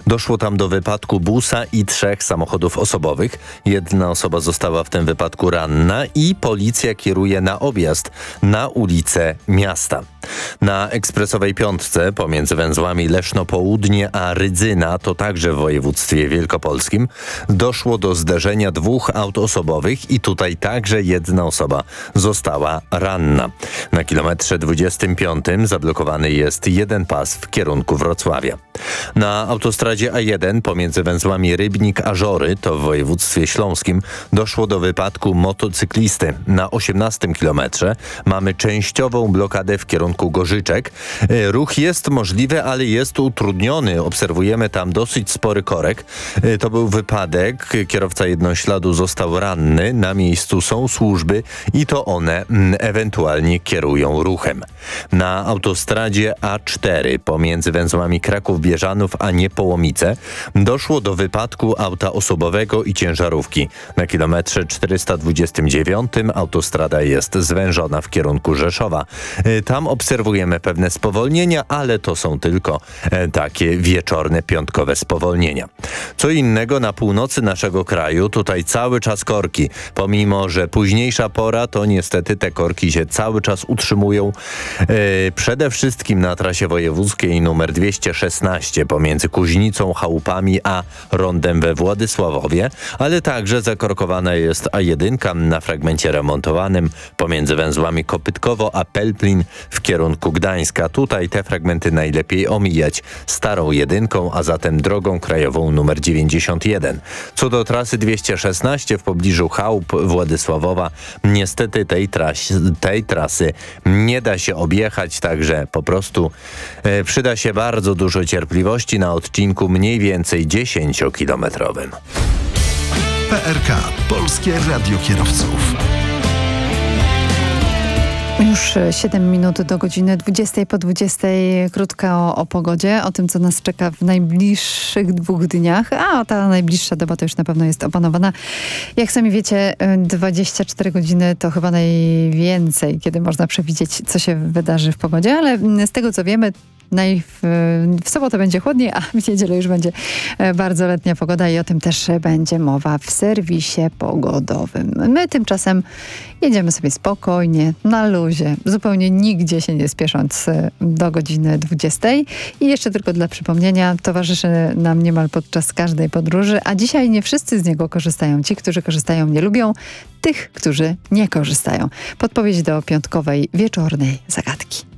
Doszło tam do wypadku busa i 3 samochodów osobowych. Jedna osoba została w tym wypadku ranna i policja kieruje na objazd na ulicę miasta. Na ekspresowej piątce pomiędzy węzłami Leszno Południe a Rydzyna, to także w województwie wielkopolskim, doszło do zderzenia 2 aut osobowych i tutaj także jedna osoba została ranna. Na kilometrze 25 zablokowany jest jeden pas w kierunku Wrocławia. Na autostradzie A1 pomiędzy węzłami Rybnik a Żory, to w województwie śląskim, doszło do wypadku motocyklisty. Na 18 kilometrze mamy częściową blokadę w kierunku Gorzyczek. Ruch jest możliwy, ale jest utrudniony. Obserwujemy tam dosyć spory korek. To był wypadek. Kierowca jednośladu został ranny. Na miejscu są służby i to one ewentualnie kierują ruchem. Na autostradzie A4 pomiędzy węzłami Kraków-Bieżanów a Niepołomice doszło do wypadku auta osobowego i ciężarówki. Na kilometrze 429 autostrada jest zwężona w kierunku Rzeszowa. Tam obserwujemy pewne spowolnienia, ale to są tylko takie wieczorne, piątkowe spowolnienia. Co innego na północy naszego kraju, tutaj cały czas korki. Pomimo że późniejsza pora, to niestety te korki się cały czas utrzymują. Przede wszystkim na trasie wojewódzkiej nr 216 pomiędzy Kuźnicą, Chałupami a Rondem we Władysławowie, ale także zakorkowana jest A1 na fragmencie remontowanym pomiędzy węzłami Kopytkowo a Pelplin w kierunku Gdańska. Tutaj te fragmenty najlepiej omijać starą jedynką, a zatem drogą krajową nr 91. Co do trasy 216 w pobliżu Chałup Władysławowa, niestety tej trasy nie da się objechać, także po prostu przyda się bardzo dużo cierpliwości na odcinku mniej więcej 10-kilometrowym. PRK, Polskie Radio Kierowców. Już 7 minut do godziny 20 po 20. Krótko o pogodzie, o tym, co nas czeka w najbliższych 2 dniach. A ta najbliższa doba to już na pewno jest opanowana. Jak sami wiecie, 24 godziny to chyba najwięcej, kiedy można przewidzieć, co się wydarzy w pogodzie, ale z tego, co wiemy, w sobotę będzie chłodniej, a w niedzielę już będzie bardzo letnia pogoda i o tym też będzie mowa w serwisie pogodowym. My tymczasem jedziemy sobie spokojnie, na luzie, zupełnie nigdzie się nie spiesząc do godziny 20. I jeszcze tylko dla przypomnienia, towarzyszy nam niemal podczas każdej podróży, a dzisiaj nie wszyscy z niego korzystają. Ci, którzy korzystają, nie lubią tych, którzy nie korzystają. Podpowiedź do piątkowej wieczornej zagadki.